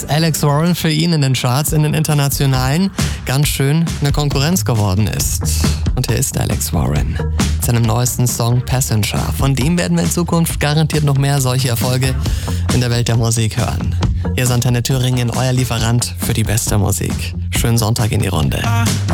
dass Alex Warren für ihn in den Charts, in den internationalen, ganz schön eine Konkurrenz geworden ist. Und hier ist Alex Warren mit seinem neuesten Song Passenger. Von dem werden wir in Zukunft garantiert noch mehr solche Erfolge in der Welt der Musik hören. Hier ist Antenne Thüringen, euer Lieferant für die beste Musik. Schönen Sonntag in die Runde.